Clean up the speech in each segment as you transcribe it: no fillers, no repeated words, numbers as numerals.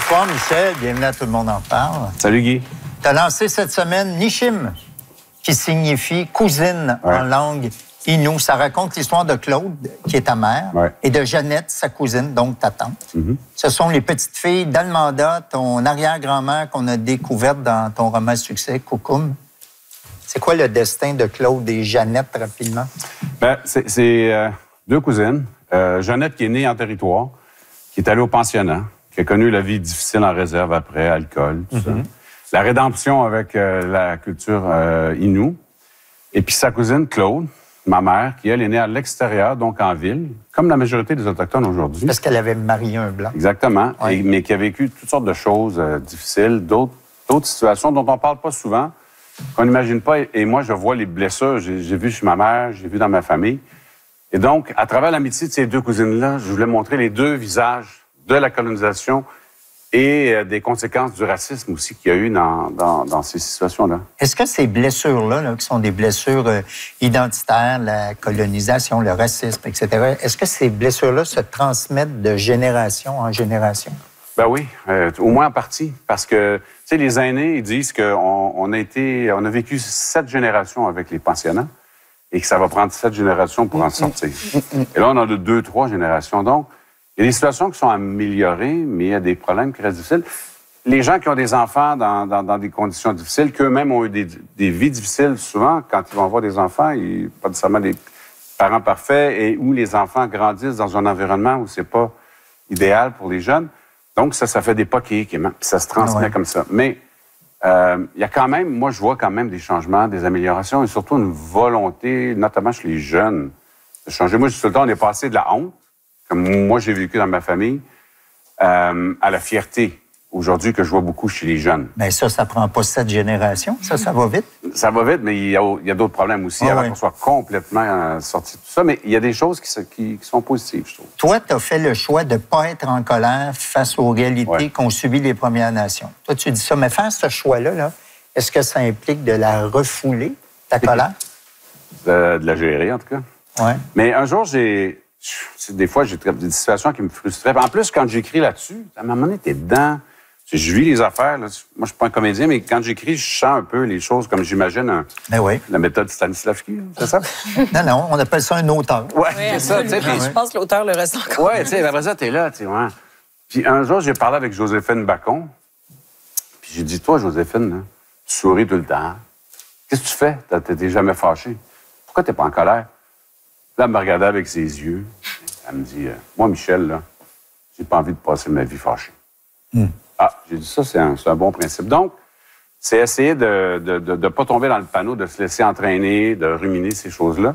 Bonsoir, Michel. Bienvenue à Tout le monde en parle. Salut, Guy. Tu as lancé cette semaine Nishim, qui signifie cousine en langue Innu. Ça raconte l'histoire de Claude, qui est ta mère, et de Jeannette, sa cousine, donc ta tante. Ce sont les petites filles d'Almanda, ton arrière-grand-mère qu'on a découverte dans ton roman succès, Coucoum. C'est quoi le destin de Claude et Jeannette, rapidement? Ben, c'est deux cousines. Jeannette, qui est née en territoire, qui est allée au pensionnat, qui a connu la vie difficile en réserve après, alcool, tout ça. La rédemption avec la culture Innu. Et puis sa cousine Claude, ma mère, qui, elle, est née à l'extérieur, donc en ville, comme la majorité des Autochtones aujourd'hui. Parce qu'elle avait marié un Blanc. Exactement, mais qui a vécu toutes sortes de choses difficiles, d'autres situations dont on ne parle pas souvent, qu'on n'imagine pas. Et moi, je vois les blessures. J'ai vu chez ma mère, j'ai vu dans ma famille. Et donc, à travers l'amitié de ces deux cousines-là, je voulais montrer les deux visages de la colonisation et des conséquences du racisme aussi qu'il y a eu dans ces situations-là. Est-ce que ces blessures-là, qui sont des blessures identitaires, la colonisation, le racisme, etc., est-ce que ces blessures-là se transmettent de génération en génération? Ben oui, au moins en partie. Parce que, tu sais, les aînés, ils disent qu'on a vécu 7 générations avec les pensionnats et que ça va prendre 7 générations pour en sortir. Et là, on a 2, 3 générations. Donc, il y a des situations qui sont améliorées, mais il y a des problèmes qui restent difficiles. Les gens qui ont des enfants dans des conditions difficiles, qu'eux-mêmes ont eu des vies difficiles, souvent, quand ils vont avoir des enfants, pas nécessairement des parents parfaits, et où les enfants grandissent dans un environnement où c'est pas idéal pour les jeunes. Donc, ça fait des poquets, puis ça se transmet comme ça. Mais il y a quand même, moi, je vois quand même des changements, des améliorations, et surtout une volonté, notamment chez les jeunes, de changer. Moi, tout le temps, on est passé de la honte, comme moi j'ai vécu dans ma famille, à la fierté aujourd'hui que je vois beaucoup chez les jeunes. Bien ça prend pas 7 générations. Ça va vite. Ça va vite, mais il y a d'autres problèmes aussi avant qu'on soit complètement sorti de tout ça. Mais il y a des choses qui sont positives, je trouve. Toi, tu as fait le choix de ne pas être en colère face aux réalités qu'ont subies les Premières Nations. Toi, tu dis ça, mais faire ce choix-là, est-ce que ça implique de la refouler, ta colère? De la gérer, en tout cas. Oui. Mais un jour, des fois, j'ai des situations qui me frustraient. En plus, quand j'écris là-dessus, à un moment donné, t'es dedans. Je vis les affaires. Là. Moi, je suis pas un comédien, mais quand j'écris, je sens un peu les choses comme j'imagine la méthode Stanislavski, c'est ça? Non, on appelle ça un auteur. Oui, c'est ça. Je pense que l'auteur le ressent encore. Oui, tu sais, après ça, t'es là, tu sais. Ouais. Puis un jour, j'ai parlé avec Joséphine Bacon. Puis j'ai dit, toi, Joséphine, là, tu souris tout le temps. Qu'est-ce que tu fais? T'es jamais fâché. Pourquoi t'es pas en colère? Là, elle me regardait avec ses yeux. Elle me dit, moi, Michel, là, j'ai pas envie de passer ma vie fâchée. Ah, j'ai dit ça, c'est un bon principe. Donc, c'est essayer de ne pas tomber dans le panneau, de se laisser entraîner, de ruminer ces choses-là.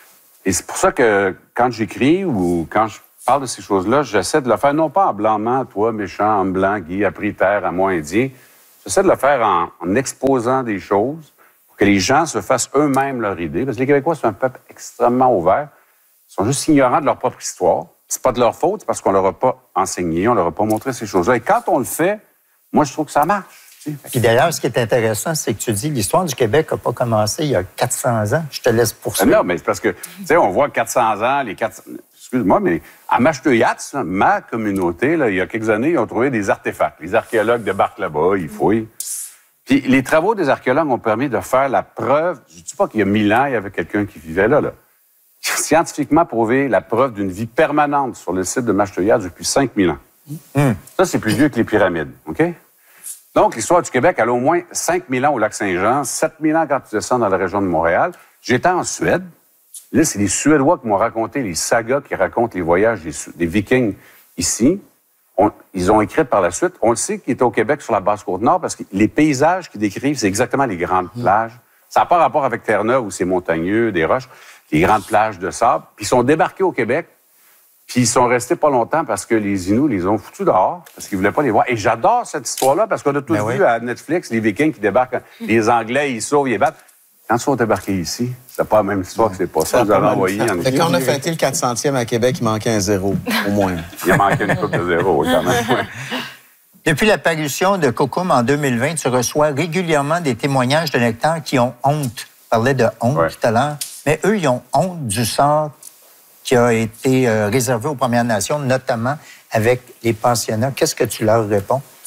Et c'est pour ça que quand j'écris ou quand je parle de ces choses-là, j'essaie de le faire non pas en blanc-ment, toi, méchant, homme blanc, Guy, appris terre, à moi, indien. J'essaie de le faire en exposant des choses pour que les gens se fassent eux-mêmes leur idée. Parce que les Québécois, c'est un peuple extrêmement ouvert. Ils sont juste ignorants de leur propre histoire. C'est pas de leur faute, c'est parce qu'on leur a pas enseigné, on leur a pas montré ces choses-là. Et quand on le fait, moi, je trouve que ça marche. Puis d'ailleurs, ce qui est intéressant, c'est que tu dis l'histoire du Québec n'a pas commencé il y a 400 ans. Je te laisse poursuivre. Non, mais c'est parce que, tu sais, on voit 400 ans, excuse-moi, mais à Mashteuiatz, ma communauté, là, il y a quelques années, ils ont trouvé des artefacts. Les archéologues débarquent là-bas, ils fouillent. Puis les travaux des archéologues ont permis de faire la preuve. Je ne dis pas qu'il y a 1000 ans, il y avait quelqu'un qui vivait là. Scientifiquement prouvé la preuve d'une vie permanente sur le site de Mashteuiatz depuis 5000 ans. Ça, c'est plus vieux que les pyramides, OK? Donc, l'histoire du Québec, elle a au moins 5000 ans au lac Saint-Jean, 7000 ans quand tu descends dans la région de Montréal. J'étais en Suède. Là, c'est les Suédois qui m'ont raconté les sagas qui racontent les voyages des Vikings ici. Ils ont écrit par la suite. On le sait qu'ils étaient au Québec sur la Basse-Côte-Nord parce que les paysages qu'ils décrivent, c'est exactement les grandes plages. Ça n'a pas rapport avec Terre-Neuve où c'est montagneux, des roches. Les grandes plages de sable. Puis ils sont débarqués au Québec, puis ils sont restés pas longtemps parce que les Inuits les ont foutus dehors, parce qu'ils voulaient pas les voir. Et j'adore cette histoire-là, parce qu'on a tous vu à Netflix les Vikings qui débarquent, les Anglais, ils sauvent, ils battent. Quand ils sont débarqués ici, c'est pas la même histoire que c'est pas ça. Vous avez envoyé en Fait quand on a fêté le 400e à Québec, il manquait un zéro, au moins. Il manquait une coupe de zéro, quand même. Ouais. Depuis la parution de Coucoum en 2020, tu reçois régulièrement des témoignages de lecteurs qui ont honte. Tu parlais de honte tout à l'heure. Mais eux, ils ont honte du sort qui a été réservé aux Premières Nations, notamment avec les pensionnats. Qu'est-ce que tu leur réponds?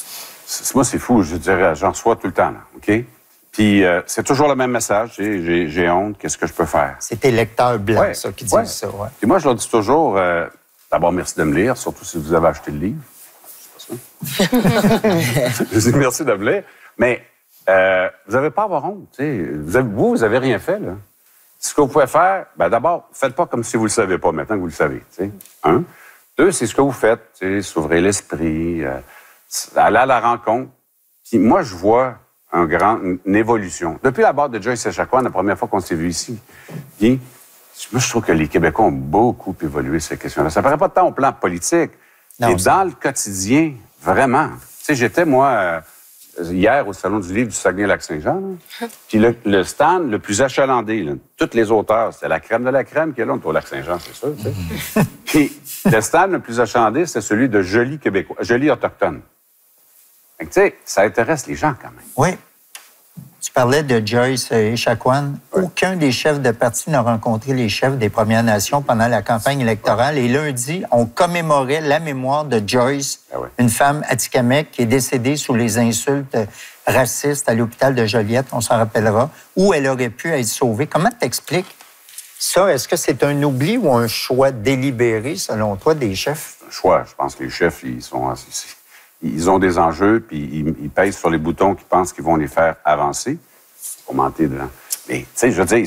Moi, c'est fou, je dirais, j'en reçois tout le temps, là, OK? Puis c'est toujours le même message, j'ai honte, qu'est-ce que je peux faire? C'est tes lecteurs blancs, ça, qui disent ça, ouais. Puis moi, je leur dis toujours, d'abord, merci de me lire, surtout si vous avez acheté le livre. C'est pas ça. Je dis merci de me lire. Mais vous n'avez pas à avoir honte, tu sais. Vous avez rien fait, là. Ce que vous pouvez faire, d'abord, faites pas comme si vous le savez pas, maintenant que vous le savez, tu sais. 1. 2, c'est ce que vous faites, tu sais, s'ouvrir l'esprit, aller à la rencontre. Puis moi, je vois une évolution. Depuis la barre de Joyce Echaquan, la première fois qu'on s'est vu ici, Guy, moi, je trouve que les Québécois ont beaucoup évolué sur ces questions-là. Ça ne paraît pas tant au plan politique, mais dans le quotidien, vraiment. Tu sais, j'étais, moi, hier au Salon du livre du Saguenay-Lac-Saint-Jean, puis le stand le plus achalandé, là, tous les auteurs, c'était la crème de la crème qui est là, au Lac-Saint-Jean, c'est sûr, tu sais. Puis le stand le plus achalandé, c'est celui de Jolis Québécois, Jolis Autochtones. Tu sais, ça intéresse les gens quand même. Oui. Tu parlais de Joyce Echaquan. Oui. Aucun des chefs de parti n'a rencontré les chefs des Premières Nations pendant la campagne électorale. Et lundi, on commémorait la mémoire de Joyce, une femme atikamekw qui est décédée sous les insultes racistes à l'hôpital de Joliette, on s'en rappellera, où elle aurait pu être sauvée. Comment t'expliques ça? Est-ce que c'est un oubli ou un choix délibéré, selon toi, des chefs? Un choix. Je pense que les chefs, ils ont des enjeux, puis ils pèsent sur les boutons qu'ils pensent qu'ils vont les faire avancer. Faut mentir dedans. Mais, tu sais, je veux dire,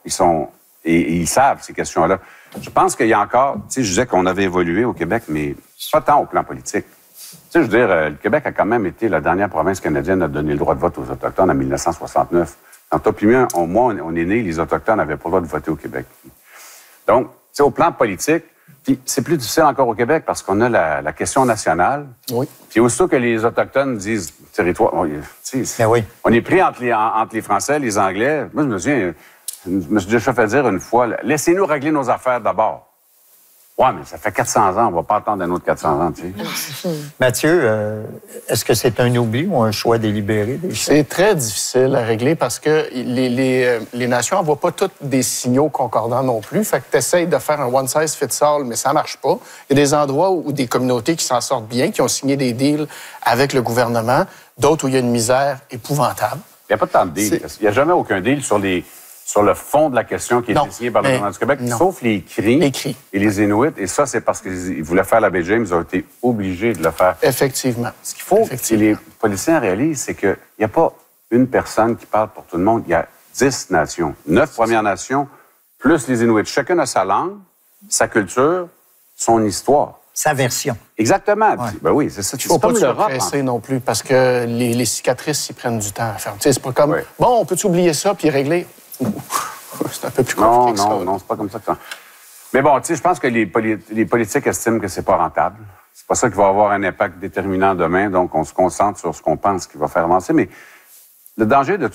ils savent ces questions-là. Je pense qu'il y a encore, tu sais, je disais qu'on avait évolué au Québec, mais pas tant au plan politique. Tu sais, je veux dire, le Québec a quand même été la dernière province canadienne à donner le droit de vote aux Autochtones en 1969. Quand toi puis moi, on est nés, les Autochtones n'avaient pas le droit de voter au Québec. Donc, tu sais, au plan politique, puis c'est plus difficile encore au Québec parce qu'on a la question nationale. Oui. Puis aussitôt que les Autochtones disent territoire, on est pris entre les Français, les Anglais. Moi, je me suis déjà fait dire une fois, laissez-nous régler nos affaires d'abord. Ouais, mais ça fait 400 ans, on va pas attendre un autre 400 ans, tu sais. Mathieu, est-ce que c'est un oubli ou un choix délibéré des chefs? C'est très difficile à régler parce que les nations n'envoient pas toutes des signaux concordants non plus. Fait que tu essaies de faire un one size fits all, mais ça marche pas. Il y a des endroits où des communautés qui s'en sortent bien, qui ont signé des deals avec le gouvernement, d'autres où il y a une misère épouvantable. Il n'y a pas tant de deals. Il n'y a jamais aucun deal sur le fond de la question qui est décidée par le gouvernement du Québec, sauf les cris et les Inuits. Et ça, c'est parce qu'ils voulaient faire la baie James, ils ont été obligés de le faire. Effectivement. Ce qu'il faut que les politiciens réalisent, c'est qu'il n'y a pas une personne qui parle pour tout le monde. Il y a 10 nations, 9 Premières Nations, plus les Inuits. Chacun a sa langue, sa culture, son histoire. Sa version. Exactement. Ouais. Ben oui, c'est ça. Il ne faut pas te presser non plus, parce que les cicatrices, ils prennent du temps à faire. Tu sais, c'est pas comme, bon, on peut-tu oublier ça puis régler? C'est un peu plus compliqué que ça. Non, c'est pas comme ça que ça. Mais bon, tu sais, je pense que les politiques estiment que c'est pas rentable. C'est pas ça qui va avoir un impact déterminant demain, donc on se concentre sur ce qu'on pense qui va faire avancer. Mais le danger de